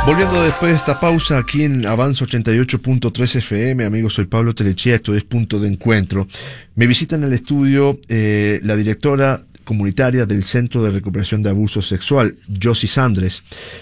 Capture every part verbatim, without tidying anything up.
Volviendo después de esta pausa aquí en Avance ochenta y ocho punto tres F M, amigos, soy Pablo Telechea, esto es Punto de Encuentro. Me visita en el estudio eh, la directora comunitaria del Centro de Recuperación de Abuso Sexual, Josie Sandres.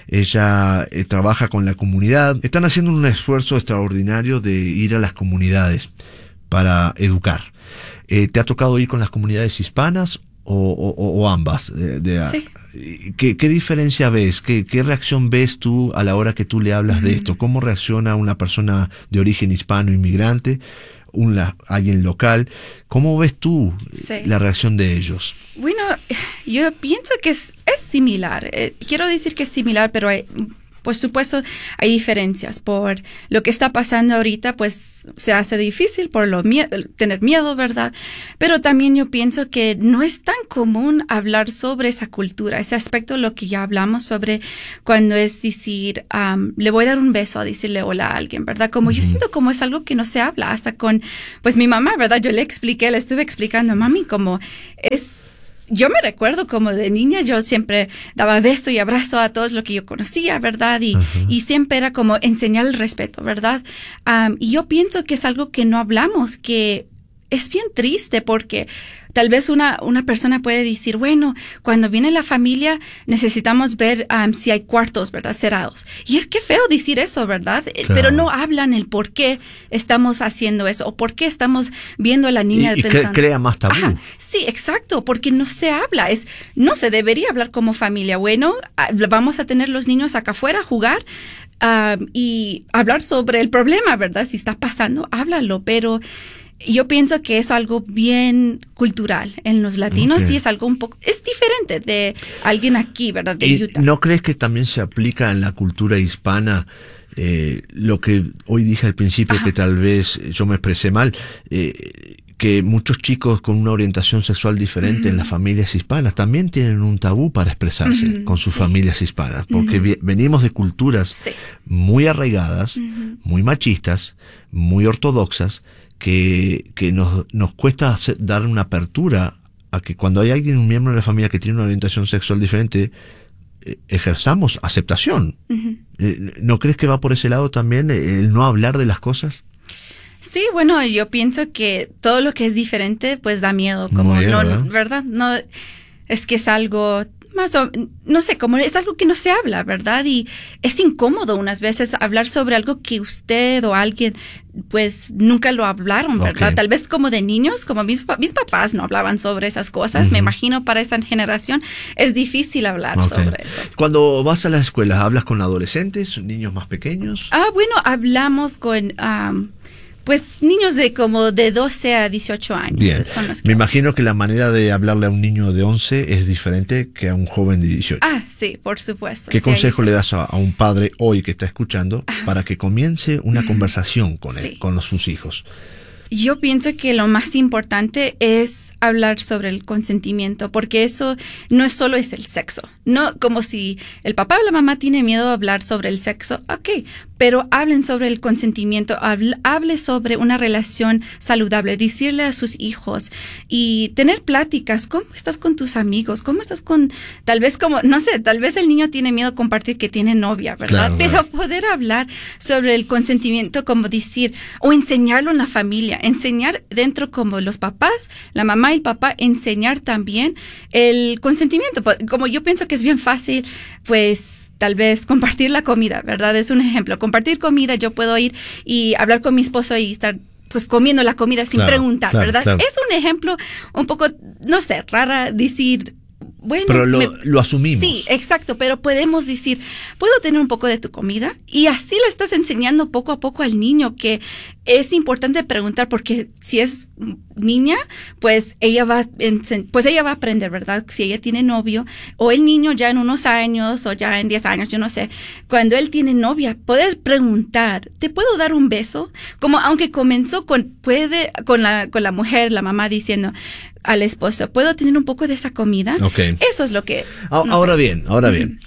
Ella eh, trabaja con la comunidad. Están haciendo un esfuerzo extraordinario de ir a las comunidades para educar. Eh, ¿Te ha tocado ir con las comunidades hispanas o, o, o ambas? De, de, sí. ¿Qué, ¿Qué diferencia ves? ¿Qué, ¿Qué reacción ves tú a la hora que tú le hablas uh-huh. de esto? ¿Cómo reacciona una persona de origen hispano inmigrante, una, alguien local? ¿Cómo ves tú sí. la reacción de ellos? Bueno, yo pienso que es, es similar. Eh, quiero decir que es similar, pero hay... Por supuesto, hay diferencias. Por lo que está pasando ahorita, pues se hace difícil por lo mie- tener miedo, ¿verdad? Pero también yo pienso que no es tan común hablar sobre esa cultura, ese aspecto, lo que ya hablamos sobre cuando es decir, um, le voy a dar un beso a decirle hola a alguien, ¿verdad? Como uh-huh. yo siento como es algo que no se habla hasta con, pues mi mamá, ¿verdad? Yo le expliqué, le estuve explicando, mami, como es... Yo me recuerdo como de niña, yo siempre daba beso y abrazo a todos los que yo conocía, ¿verdad? Y, uh-huh. y siempre era como enseñar el respeto, ¿verdad? Um, y yo pienso que es algo que no hablamos, que es bien triste porque tal vez una, una persona puede decir, bueno, cuando viene la familia necesitamos ver um, si hay cuartos, ¿verdad? Cerrados. Y es que feo decir eso, ¿verdad? Claro. Pero no hablan el por qué estamos haciendo eso o por qué estamos viendo a la niña y, y pensando. Y crea más tabú. Ajá, sí, exacto, porque no se habla. Es, no se debería hablar como familia. Bueno, vamos a tener los niños acá afuera a jugar um, y hablar sobre el problema, ¿verdad? Si está pasando, háblalo, pero... Yo pienso que es algo bien cultural en los latinos okay. y es algo un poco, es diferente de alguien aquí, ¿verdad? De ¿Y Utah. ¿No crees que también se aplica en la cultura hispana eh, lo que hoy dije al principio, Ajá. que tal vez yo me expresé mal, eh, que muchos chicos con una orientación sexual diferente uh-huh. en las familias hispanas también tienen un tabú para expresarse uh-huh. con sus sí. familias hispanas, porque uh-huh. venimos de culturas sí. muy arraigadas, uh-huh. muy machistas, muy ortodoxas, que, que nos, nos cuesta hacer, dar una apertura a que cuando hay alguien, un miembro de la familia que tiene una orientación sexual diferente, eh, ejerzamos aceptación. Uh-huh. Eh, ¿No crees que va por ese lado también el no hablar de las cosas? Sí, bueno, yo pienso que todo lo que es diferente pues da miedo, como bien, no, ¿verdad? ¿verdad? No, es que es algo más o, no sé, como es algo que no se habla, ¿verdad? Y es incómodo unas veces hablar sobre algo que usted o alguien pues nunca lo hablaron, ¿verdad? Okay. Tal vez como de niños, como mis, mis papás no hablaban sobre esas cosas. Uh-huh. Me imagino para esa generación es difícil hablar okay. sobre eso. Cuando vas a las escuelas, ¿hablas con adolescentes, niños más pequeños? Ah, bueno, hablamos con... Um, Pues niños de como de doce a dieciocho años. Bien. Son los que Me imagino que la manera de hablarle a un niño de once es diferente que a un joven de dieciocho. Ah, sí, por supuesto. ¿Qué sí, consejo hay... le das a, a un padre hoy que está escuchando ah. para que comience una conversación con él, sí. con los, sus hijos? Yo pienso que lo más importante es hablar sobre el consentimiento, porque eso no es solo es el sexo. No como si el papá o la mamá tiene miedo a hablar sobre el sexo, ok, pero hablen sobre el consentimiento, hable, hable sobre una relación saludable, decirle a sus hijos y tener pláticas. ¿Cómo estás con tus amigos? ¿Cómo estás con, tal vez como, no sé, tal vez el niño tiene miedo a compartir que tiene novia, ¿verdad? Claro, pero claro. poder hablar sobre el consentimiento, como decir, o enseñarlo en la familia, enseñar dentro como los papás, la mamá y el papá, enseñar también el consentimiento. Como yo pienso que es bien fácil, pues tal vez compartir la comida, ¿verdad? Es un ejemplo. Compartir comida, yo puedo ir y hablar con mi esposo y estar pues comiendo la comida sin claro, preguntar, claro, ¿verdad? Claro. Es un ejemplo un poco, no sé, rara decir... Bueno, pero lo, me, lo asumimos. Sí, exacto, pero podemos decir, ¿puedo tener un poco de tu comida? Y así le estás enseñando poco a poco al niño que es importante preguntar, porque si es niña, pues ella va, pues ella va a aprender, ¿verdad? Si ella tiene novio, o el niño ya en unos años, o ya en diez años, yo no sé, cuando él tiene novia, poder preguntar, ¿te puedo dar un beso? Como aunque comenzó con, puede, con la, con la mujer, la mamá diciendo al esposo, ¿puedo tener un poco de esa comida? Okay. Eso es lo que... No ahora sé. bien, ahora uh-huh. bien.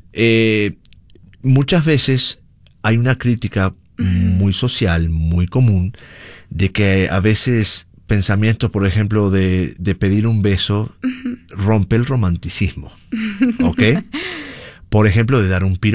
Eh, muchas veces hay una crítica uh-huh. muy social, muy común, de que a veces pensamientos, por ejemplo, de, de pedir un beso uh-huh. rompe el romanticismo. ¿Ok? Por ejemplo, de dar un piropo.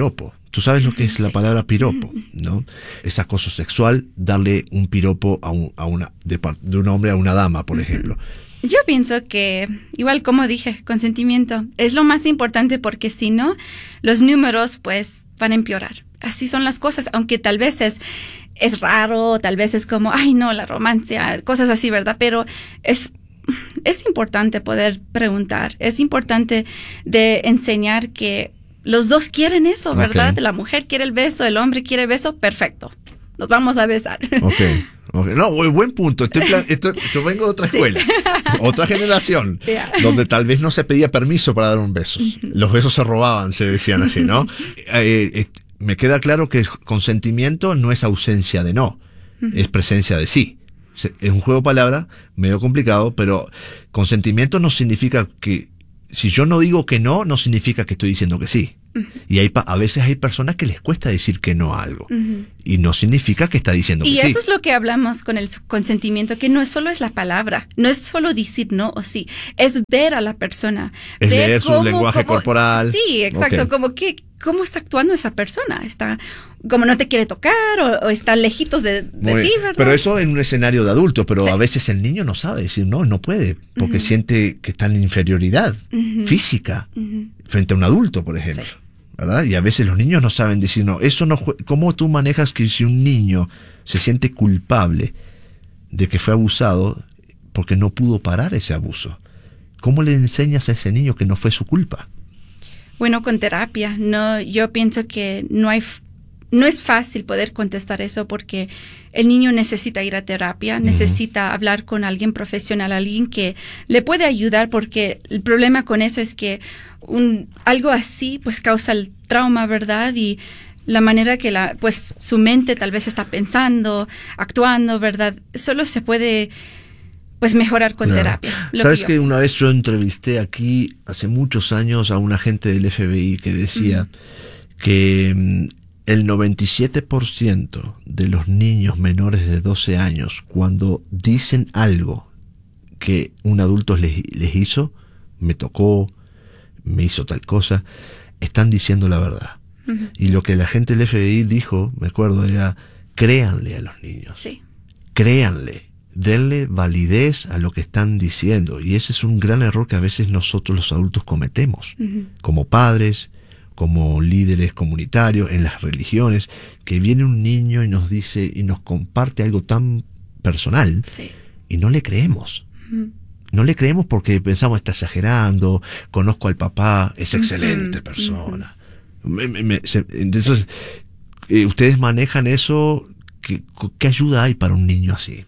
Tú sabes lo que es Sí. la palabra piropo, ¿no? Es acoso sexual, darle un piropo a, un, a una de, par- de un hombre a una dama, por ejemplo. Yo pienso que, igual como dije, consentimiento es lo más importante porque si no, los números pues van a empeorar. Así son las cosas, aunque tal vez es, es raro, tal vez es como, ay no, la romancia, cosas así, ¿verdad? Pero es, es importante poder preguntar, es importante de enseñar que los dos quieren eso, ¿verdad? Okay. La mujer quiere el beso, el hombre quiere el beso, perfecto. Nos vamos a besar. Ok, ok. No, buen, buen punto. Estoy plan- estoy- yo vengo de otra Sí. escuela, otra generación, Yeah. donde tal vez no se pedía permiso para dar un beso. Los besos se robaban, se decían así, ¿no? Eh, eh, me queda claro que consentimiento no es ausencia de no, es presencia de sí. Se- Es un juego de palabras medio complicado, pero consentimiento no significa que, si yo no digo que no, no significa que estoy diciendo que sí. Y hay, pa- a veces hay personas que les cuesta decir que no a algo. Ujú. Y no significa que está diciendo Y que sí. eso es lo que hablamos con el consentimiento, que no es solo es la palabra, no es solo decir no o sí, es ver a la persona. Es ver leer su lenguaje corporal. Sí, exacto, Ok. como que cómo está actuando esa persona, está como no te quiere tocar o, o está lejitos de, de Muy- ti, ¿verdad? Pero eso en un escenario de adulto, pero Sí. a veces el niño no sabe decir no, no puede, porque Ujú. siente que está en inferioridad Ujú. física Ujú. frente a un adulto, por ejemplo. Sí. ¿Verdad? Y a veces los niños no saben decir no. Eso no jue- ¿Cómo tú manejas que si un niño se siente culpable de que fue abusado porque no pudo parar ese abuso? ¿Cómo le enseñas a ese niño que no fue su culpa? Bueno, con terapia, no, yo pienso que no hay, f- no es fácil poder contestar eso porque el niño necesita ir a terapia, Ujú. necesita hablar con alguien profesional, alguien que le puede ayudar porque el problema con eso es que un, algo así pues causa el trauma, ¿verdad? Y la manera que la, pues su mente tal vez está pensando, actuando, ¿verdad? Solo se puede pues mejorar con Claro. terapia. lo ¿Sabes yo que una pienso. vez yo entrevisté aquí hace muchos años a un agente del F B I que decía que mm, el noventa y siete por ciento de los niños menores de doce años, cuando dicen algo que un adulto les, les hizo, me tocó, me hizo tal cosa, están diciendo la verdad. Ujú. Y lo que la gente del F B I dijo, me acuerdo, era créanle a los niños, Sí. créanle, denle validez a lo que están diciendo. Y ese es un gran error que a veces nosotros los adultos cometemos, Ujú. como padres, como líderes comunitarios, en las religiones, que viene un niño y nos dice y nos comparte algo tan personal Sí. y no le creemos. Ujú. No le creemos porque pensamos está exagerando, conozco al papá, es excelente Ujú, persona. Me- me- me- se- entonces, eh, ustedes manejan eso, ¿qué, ¿qué ayuda hay para un niño así?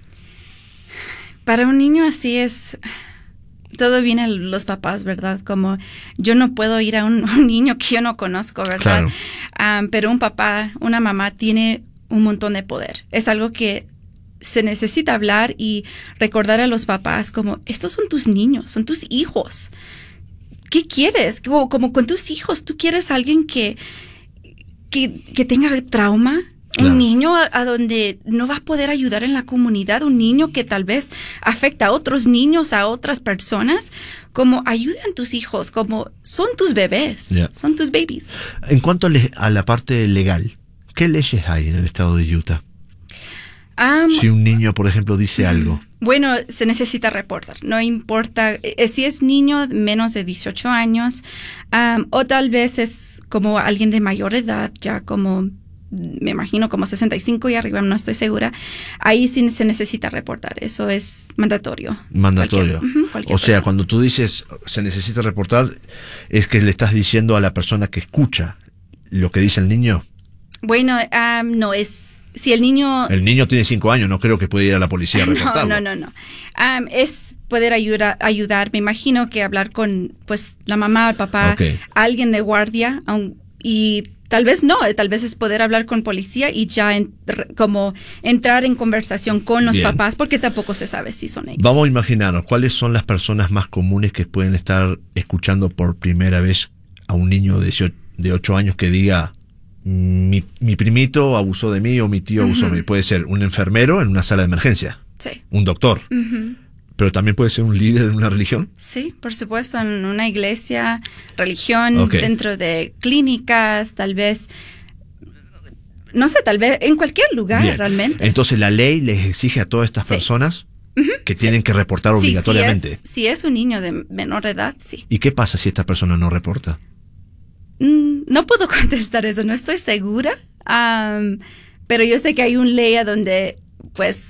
Para un niño así es, todo viene a los papás, ¿verdad? Como yo no puedo ir a un, un niño que yo no conozco, ¿verdad? Claro. Am, pero un papá, una mamá tiene un montón de poder. Es algo que se necesita hablar y recordar a los papás como, estos son tus niños, son tus hijos. ¿Qué quieres? Como, como con tus hijos, ¿tú quieres a alguien que, que, que tenga trauma? Claro. Un niño a, a donde no va a poder ayudar en la comunidad, un niño que tal vez afecta a otros niños, a otras personas, como ayudan tus hijos, como son tus bebés, Yeah. son tus babies. En cuanto a, le- a la parte legal, ¿qué leyes hay en el estado de Utah? Am, Si un niño, por ejemplo, dice algo. Bueno, se necesita reportar, no importa eh, si es niño menos de dieciocho años am, o tal vez es como alguien de mayor edad, ya como me imagino como sesenta y cinco y arriba, no estoy segura, ahí sí se necesita reportar, eso es mandatorio. Mandatorio. Cualquier- ujú, cualquier O sea, persona. cuando tú dices se necesita reportar, es que le estás diciendo a la persona que escucha lo que dice el niño. Bueno, am, no, es si el niño... El niño tiene cinco años, no creo que pueda ir a la policía a No, reportarlo. no, no, no. Am, es poder ayudar, ayudar, me imagino que hablar con pues la mamá o el papá, Ok. alguien de guardia, aun- y tal vez no, eh, tal vez es poder hablar con policía y ya en- re- como entrar en conversación con los Bien. papás, porque tampoco se sabe si son ellos. Vamos a imaginarnos, ¿cuáles son las personas más comunes que pueden estar escuchando por primera vez a un niño de dieciocho de ocho años que diga, mi, mi primito abusó de mí o mi tío abusó Ujú. de mí? Puede ser un enfermero en una sala de emergencia, Sí. un doctor, Ujú. ¿Pero también puede ser un líder de una religión? Sí, por supuesto, en una iglesia, religión, Okay. dentro de clínicas, tal vez, no sé, tal vez en cualquier lugar. Bien. Realmente. Entonces la ley les exige a todas estas Sí. personas Ujú, que tienen sí. que reportar Sí, obligatoriamente. Si es, si es un niño de menor edad, sí. ¿Y qué pasa si esta persona no reporta? Mm, No puedo contestar eso, no estoy segura, um, pero yo sé que hay una ley a donde, pues,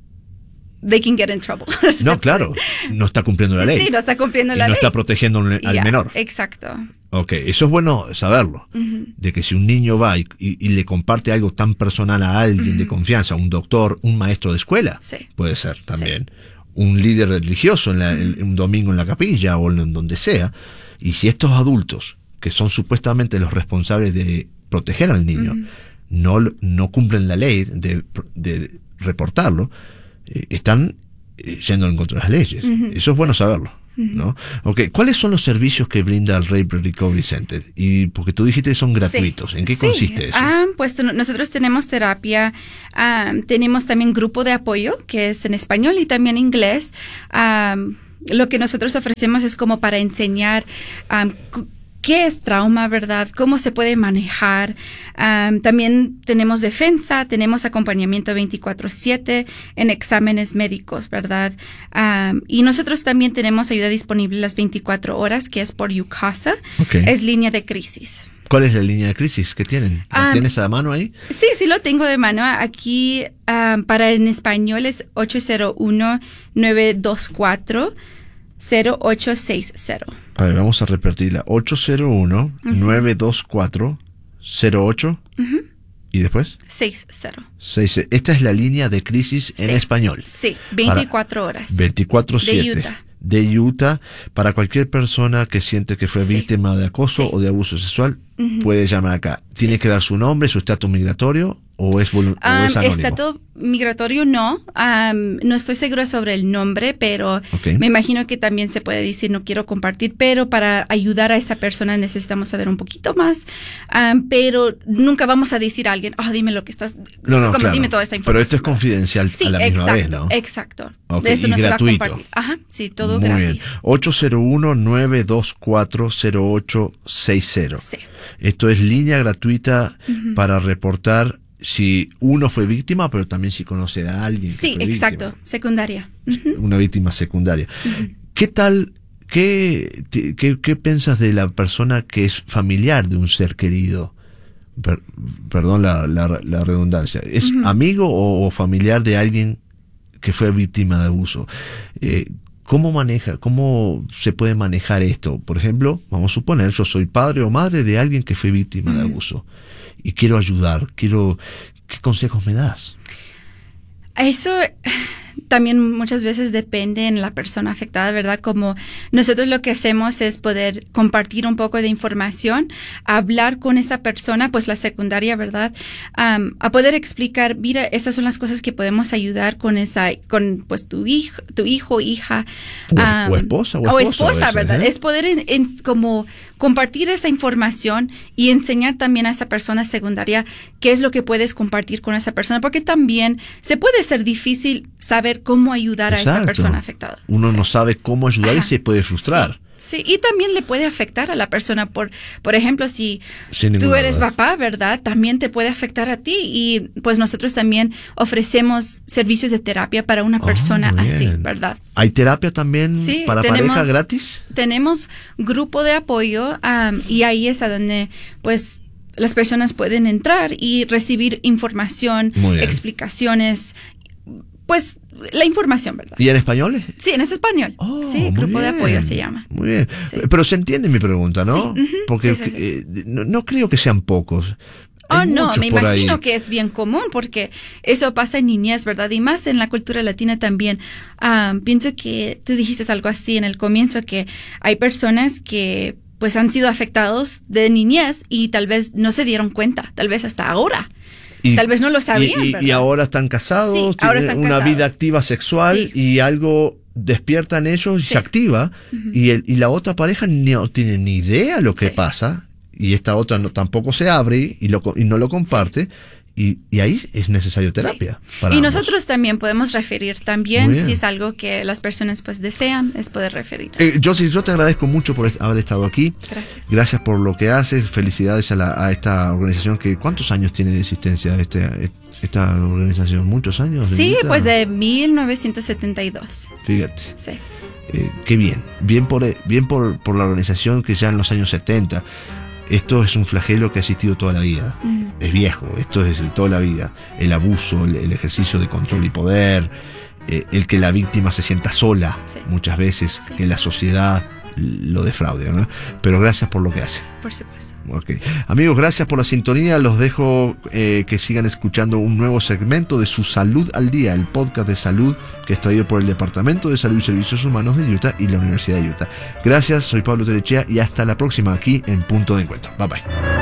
they can get in trouble. No, claro, no está cumpliendo la ley. Sí, no está cumpliendo Y la no ley. está protegiendo al Ya, menor. Exacto. Ok, eso es bueno saberlo. Ujú. De que si un niño va y, y- y le comparte algo tan personal a alguien de confianza, un doctor, un maestro de escuela, Sí. puede ser también, un líder religioso en la- en- un domingo en la capilla o en donde sea, y si estos adultos, que son supuestamente los responsables de proteger al niño, Ujú. no, no cumplen la ley de, de reportarlo, eh, están eh, yendo en contra de las leyes. Ujú. Eso es bueno saberlo. ¿No? Okay. ¿Cuáles son los servicios que brinda el Rape Recovery Center? Y porque tú dijiste que son gratuitos. Sí. ¿En qué Sí. consiste eso? Ah, pues no- nosotros tenemos terapia, ah, tenemos también grupo de apoyo, que es en español y también inglés. Ah, lo que nosotros ofrecemos es como para enseñar ah, cu- qué es trauma, ¿verdad? Cómo se puede manejar. Um, también tenemos defensa, tenemos acompañamiento veinticuatro siete en exámenes médicos, ¿verdad? Um, y nosotros también tenemos ayuda disponible las veinticuatro horas, que es por UCASA. Okay. Es línea de crisis. ¿Cuál es la línea de crisis que tienen? ¿La Um, tienes a la mano ahí? Sí, sí lo tengo de mano. Aquí um, para en español es ocho cero uno, nueve dos cuatro, cero ocho seis cero. A ver, vamos a repetirla. ocho cero uno, nueve dos cuatro, cero ocho. Uh-huh. ¿Y después? seis cero. seis. Esta es la línea de crisis en Sí. español. Sí, veinticuatro horas. veinticuatro siete. De Utah. De Utah, para cualquier persona que siente que fue Sí. víctima de acoso Sí. o de abuso sexual, Ujú. puede llamar acá. ¿Tiene Sí. que dar su nombre, su estatus migratorio o es, volu- o Um, es anónimo? estatus migratorio no. Um, no estoy segura sobre el nombre, pero Ok. me imagino que también se puede decir no quiero compartir, pero para ayudar a esa persona necesitamos saber un poquito más. Um, pero nunca vamos a decir a alguien, oh, dime lo que estás, No, no, como, claro. dime toda esta Pero información. esto es confidencial Sí, a la misma exacto, vez, ¿no? exacto. Ok, De esto y no gratuito. se va a compartir. Ajá, sí, todo Muy gratis. bien. ocho cero uno, nueve dos cuatro, cero ocho seis cero. Sí. Esto es línea gratuita Ujú. para reportar si uno fue víctima, pero también si conoce a alguien que Sí, fue exacto, víctima. secundaria. Ujú. Una víctima secundaria. Ujú. ¿Qué tal, qué, ti- qué, qué piensas de la persona que es familiar de un ser querido? Per- perdón la, la, la redundancia. ¿Es Ujú. amigo o, o familiar de alguien que fue víctima de abuso? Eh, ¿Cómo maneja, cómo se puede manejar esto? Por ejemplo, vamos a suponer, yo soy padre o madre de alguien que fue víctima de Ujú. abuso y quiero ayudar, quiero, ¿qué consejos me das? Eso también muchas veces depende en la persona afectada, ¿verdad? Como nosotros lo que hacemos es poder compartir un poco de información, hablar con esa persona, pues la secundaria, ¿verdad? Um, a poder explicar, mira, esas son las cosas que podemos ayudar con esa, con pues tu hijo, tu hijo, hija. O, um, o esposa, o o esposa, esposa, a veces, ¿verdad? ¿eh? Es poder en- en como compartir esa información y enseñar también a esa persona secundaria qué es lo que puedes compartir con esa persona, porque también se puede ser difícil saber cómo ayudar a esa Exacto. persona afectada. Uno Sí. no sabe cómo ayudar y Ajá. se puede frustrar. Sí, sí, y también le puede afectar a la persona. Por, por ejemplo, si Sin tú ninguna eres duda. papá, ¿verdad? También te puede afectar a ti. Y pues nosotros también ofrecemos servicios de terapia para una Oh, persona muy así, bien. ¿verdad? ¿Hay terapia también Sí, para tenemos- pareja gratis? Tenemos grupo de apoyo um, y ahí es a donde pues las personas pueden entrar y recibir información, Muy bien. explicaciones, pues la información, ¿verdad? ¿Y en español? Sí, en ese español. Oh, sí, muy grupo de bien. apoyo se llama. Muy bien. Sí. Pero se entiende mi pregunta, ¿no? Sí, ujú, Porque sí, sí, sí. eh, no, no creo que sean pocos. Oh, Hay no, muchos me por imagino ahí. que es bien común porque eso pasa en niñez, ¿verdad? Y más en la cultura latina también. Ah, pienso que tú dijiste algo así en el comienzo, que hay personas que pues han sido afectados de niñez y tal vez no se dieron cuenta, tal vez hasta ahora. Y- Tal vez no lo sabían, y, y- ¿verdad? y ahora están casados, Sí, tienen ahora están una casados. vida activa sexual Sí. y algo despierta en ellos y Sí. se activa Ujú. y, el, y la otra pareja no tiene ni idea lo que Sí. pasa y esta otra no, tampoco se abre y, lo, co- y no lo comparte y, y ahí es necesario terapia. Sí. Para y ambos. nosotros también podemos referir también si es algo que las personas pues desean, es poder referir. Eh, Josie, yo te agradezco mucho por sí. haber estado aquí. Gracias. Gracias por lo que haces. Felicidades a, la, a esta organización que ¿cuántos años tiene de existencia este, esta organización? ¿Muchos años? Sí, pues de mil novecientos setenta y dos. Fíjate. Sí. Eh, qué bien. Bien por bien por, por la organización que ya en los años setenta. Esto es un flagelo que ha existido toda la vida. Mm. Es viejo, esto es de toda la vida. El abuso, el, el ejercicio de control sí. y poder, eh, el que la víctima se sienta sola sí. muchas veces, sí. que la sociedad lo defraude, ¿no? Pero gracias por lo que hacen. Por supuesto. Okay. Amigos, gracias por la sintonía. Los dejo eh, que sigan escuchando un nuevo segmento de Su Salud al Día, el podcast de salud que es traído por el Departamento de Salud y Servicios Humanos de Utah y la Universidad de Utah. Gracias, soy Pablo Terechea y hasta la próxima aquí en Punto de Encuentro. Bye bye.